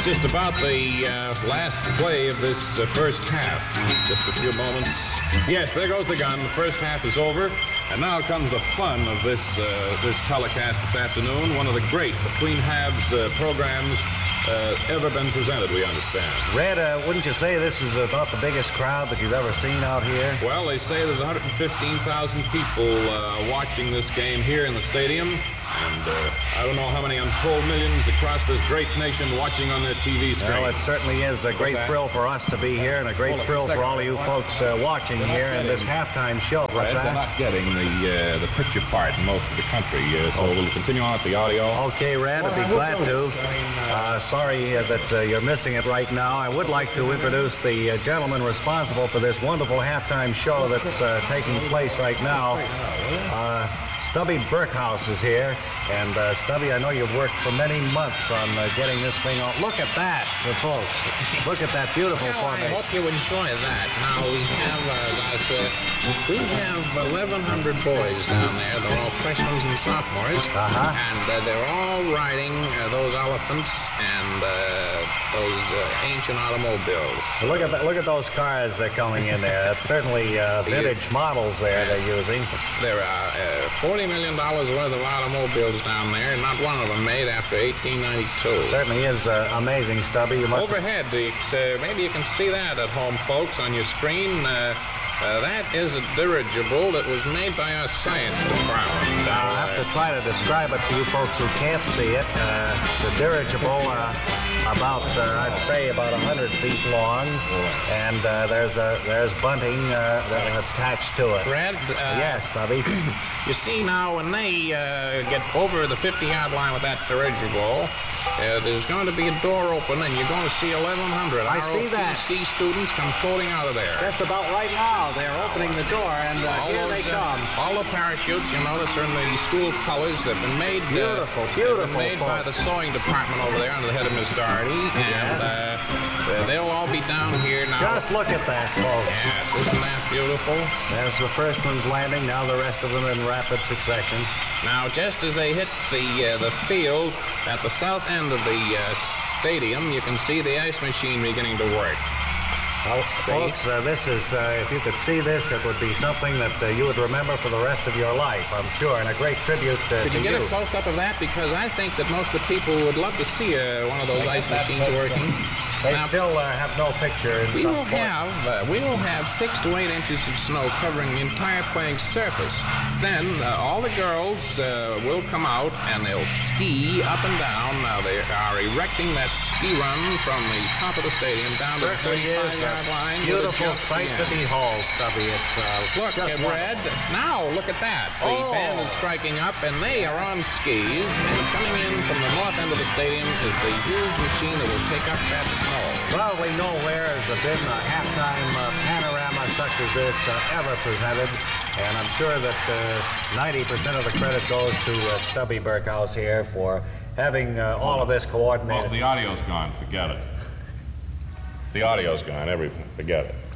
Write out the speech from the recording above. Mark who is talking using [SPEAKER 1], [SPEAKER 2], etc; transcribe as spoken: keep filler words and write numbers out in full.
[SPEAKER 1] it's just about the uh, last play of this uh, first half. Just a few moments. Yes, there goes the gun. The first half is over. And now comes the fun of this uh, this telecast this afternoon. One of the great between halves uh, programs uh, ever been presented, we understand.
[SPEAKER 2] Red, uh, wouldn't you say this is about the biggest crowd that you've ever seen out here?
[SPEAKER 1] Well, they say there's one hundred fifteen thousand people uh, watching this game here in the stadium. And uh, I don't know how many untold millions across this great nation watching on their T V screen.
[SPEAKER 2] Well, it certainly is a great thrill for us to be here and a great thrill for all of you folks uh, watching here in this halftime show. What's that?
[SPEAKER 1] They're not getting the uh, the picture part in most of the country, uh, so we'll continue on with the audio.
[SPEAKER 2] Okay, Red, I'd be glad to. Uh, sorry uh, that uh, you're missing it right now. I would like to introduce the uh, gentleman responsible for this wonderful halftime show that's uh, taking place right now. Uh, Stubby Burkhouse is here. And, uh, Stubby, I know you've worked for many months on uh, getting this thing on. Look at that, uh, folks. Look at that beautiful
[SPEAKER 1] well,
[SPEAKER 2] formation.
[SPEAKER 1] I hope you enjoy that. Now, we have, uh, as I said, we have eleven hundred boys down there. They're all freshmen and sophomores.
[SPEAKER 2] Uh-huh.
[SPEAKER 1] And uh, they're all riding uh, those elephants and uh, those uh, ancient automobiles.
[SPEAKER 2] Look at that, look at those cars uh, coming in there. That's certainly uh, vintage models there
[SPEAKER 1] yes.
[SPEAKER 2] they're using.
[SPEAKER 1] There are uh, forty million dollars worth of automobiles down there, not one of them made after eighteen ninety-two.
[SPEAKER 2] Certainly is uh, amazing, Stubby. You must
[SPEAKER 1] Overhead, have... uh, maybe you can see that at home, folks, on your screen. Uh, uh, that is a dirigible that was made by our science department.
[SPEAKER 2] I'll have to try to describe it to you folks who can't see it. Uh, it's a dirigible, uh, about, uh, I'd say, about one hundred feet long, and uh, there's a there's bunting uh, attached to it.
[SPEAKER 1] Red? Uh,
[SPEAKER 2] yes, Stubby.
[SPEAKER 1] You see now, when they uh, get over the fifty-yard line with that dirigible, uh, there's going to be a door open, and you're going to see eleven hundred
[SPEAKER 2] I see that.
[SPEAKER 1] R O T C students come floating out of there.
[SPEAKER 2] Just about right now, they're opening the door, and uh, here
[SPEAKER 1] those,
[SPEAKER 2] they come.
[SPEAKER 1] Uh, all the parachutes, you notice, are in the school colors. They've been made.
[SPEAKER 2] Beautiful,
[SPEAKER 1] uh,
[SPEAKER 2] beautiful.
[SPEAKER 1] They've been made
[SPEAKER 2] folks.
[SPEAKER 1] by the sewing department over there under the head of Miss Doherty, and uh, they'll all be down here now.
[SPEAKER 2] Just look at that, folks.
[SPEAKER 1] Yes, isn't that beautiful?
[SPEAKER 2] There's the first one's landing. Now the rest of them in rapid succession.
[SPEAKER 1] Now, just as they hit the uh, the field at the south end of the uh, stadium, you can see the ice machine beginning to work.
[SPEAKER 2] Well, folks, uh, this is, uh, if you could see this, it would be something that uh, you would remember for the rest of your life, I'm sure, and a great tribute uh,
[SPEAKER 1] Could
[SPEAKER 2] to
[SPEAKER 1] you get
[SPEAKER 2] you.
[SPEAKER 1] a close-up of that? Because I think that most of the people would love to see uh, one of those ice machines working.
[SPEAKER 2] They
[SPEAKER 1] Now,
[SPEAKER 2] still uh, have no picture in
[SPEAKER 1] we
[SPEAKER 2] some
[SPEAKER 1] will
[SPEAKER 2] point.
[SPEAKER 1] have uh, we will have six to eight inches of snow covering the entire playing surface. Then uh, all the girls uh, will come out and they'll ski up and down. Now they are erecting that ski run from the top of the stadium down
[SPEAKER 2] Certainly
[SPEAKER 1] to the
[SPEAKER 2] is
[SPEAKER 1] thirty-five-yard line.
[SPEAKER 2] a beautiful
[SPEAKER 1] just
[SPEAKER 2] sight to
[SPEAKER 1] end.
[SPEAKER 2] behold, Stubby. It's uh,
[SPEAKER 1] Look,
[SPEAKER 2] just
[SPEAKER 1] at Red. Now, look at that. The
[SPEAKER 2] Oh.
[SPEAKER 1] band is striking up, and they are on skis. And coming in from the north end of the stadium is the huge machine that will take up that snow.
[SPEAKER 2] Probably nowhere has there been a halftime uh, panorama such as this uh, ever presented, and I'm sure that uh, ninety percent of the credit goes to uh, Stubby Burkhouse here for having uh, all of this coordinated.
[SPEAKER 1] Well, the audio's gone. Forget it. The audio's gone. Everything. Forget it.